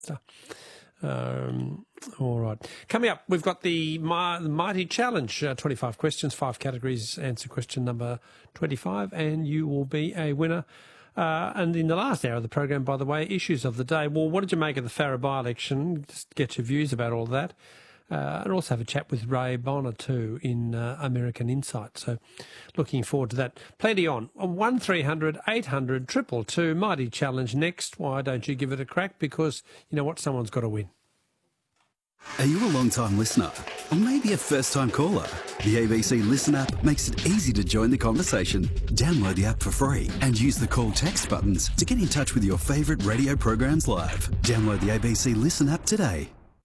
So, all right. Coming up, we've got the Mighty Challenge, 25 questions, 5 categories. Answer question number 25, and you will be a winner. And in the last hour of the program, by the way, issues of the day. Well, what did you make of the Farrer by-election? Just get your views about all that. And also have a chat with Ray Bonner too in American Insight. So looking forward to that. Plenty on 1300 800 222. Mighty Challenge next. Why don't you give it a crack? Because you know what? Someone's got to win. Are you a long-time listener? Or maybe a first-time caller? The ABC Listen app makes it easy to join the conversation. Download the app for free and use the call text buttons to get in touch with your favourite radio programs live. Download the ABC Listen app today.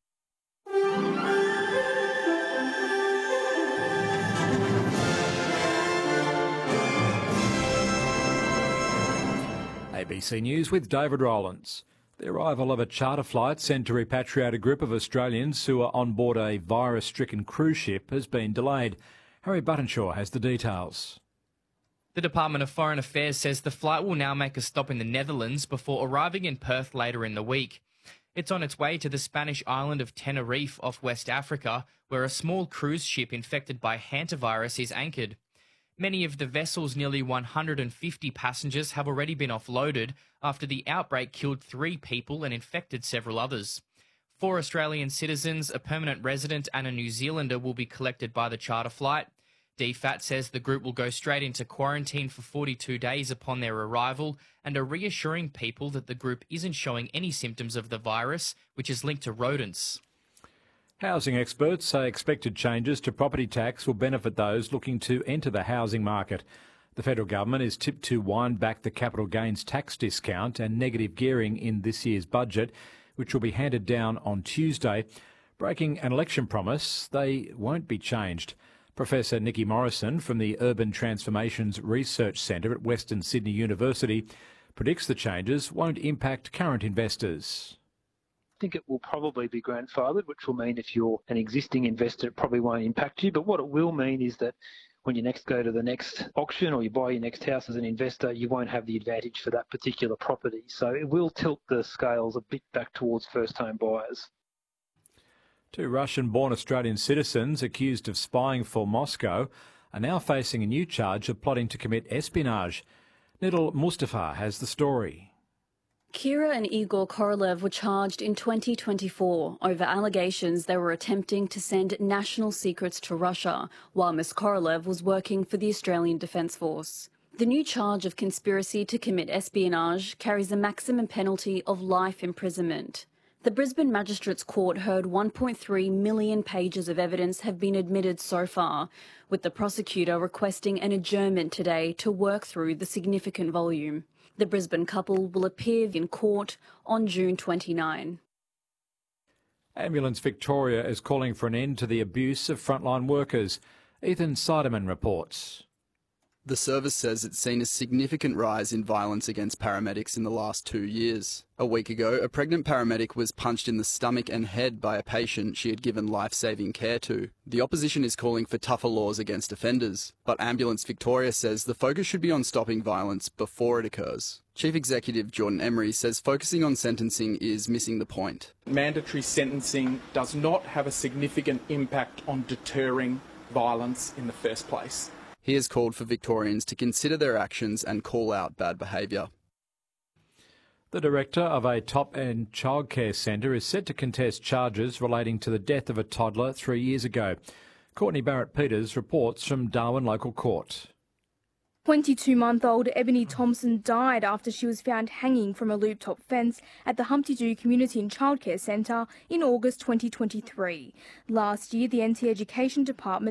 ABC News with David Rowlands. The arrival of a charter flight sent to repatriate a group of Australians who are on board a virus-stricken cruise ship has been delayed. Harry Buttonshaw has the details. The Department of Foreign Affairs says the flight will now make a stop in the Netherlands before arriving in Perth later in the week. It's on its way to the Spanish island of Tenerife off West Africa, where a small cruise ship infected by hantavirus is anchored. Many of the vessel's nearly 150 passengers have already been offloaded after the outbreak killed 3 people and infected several others. 4 Australian citizens, a permanent resident and a New Zealander will be collected by the charter flight. DFAT says the group will go straight into quarantine for 42 days upon their arrival and are reassuring people that the group isn't showing any symptoms of the virus, which is linked to rodents. Housing experts say expected changes to property tax will benefit those looking to enter the housing market. The federal government is tipped to wind back the capital gains tax discount and negative gearing in this year's budget, which will be handed down on Tuesday. Breaking an election promise, they won't be changed. Professor Nikki Morrison from the Urban Transformations Research Centre at Western Sydney University predicts the changes won't impact current investors. I think it will probably be grandfathered, which will mean if you're an existing investor, it probably won't impact you. But what it will mean is that when you next go to the next auction or you buy your next house as an investor, you won't have the advantage for that particular property. So it will tilt the scales a bit back towards first-home buyers. 2 Russian-born Australian citizens accused of spying for Moscow are now facing a new charge of plotting to commit espionage. Nidal Mustafa has the story. Kira and Igor Korolev were charged in 2024 over allegations they were attempting to send national secrets to Russia, while Ms Korolev was working for the Australian Defence Force. The new charge of conspiracy to commit espionage carries a maximum penalty of life imprisonment. The Brisbane Magistrates Court heard 1.3 million pages of evidence have been admitted so far, with the prosecutor requesting an adjournment today to work through the significant volume. The Brisbane couple will appear in court on June 29. Ambulance Victoria is calling for an end to the abuse of frontline workers. Ethan Seidemann reports. The service says it's seen a significant rise in violence against paramedics in the last 2 years. A week ago, a pregnant paramedic was punched in the stomach and head by a patient she had given life-saving care to. The opposition is calling for tougher laws against offenders, but Ambulance Victoria says the focus should be on stopping violence before it occurs. Chief Executive Jordan Emery says focusing on sentencing is missing the point. Mandatory sentencing does not have a significant impact on deterring violence in the first place. He has called for Victorians to consider their actions and call out bad behaviour. The director of a top-end childcare centre is set to contest charges relating to the death of a toddler 3 years ago. Courtney Barrett-Peters reports from Darwin Local Court. 22-month-old Ebony Thompson died after she was found hanging from a loop-top fence at the Humpty Doo Community and Childcare Centre in August 2023. Last year, the NT Education Department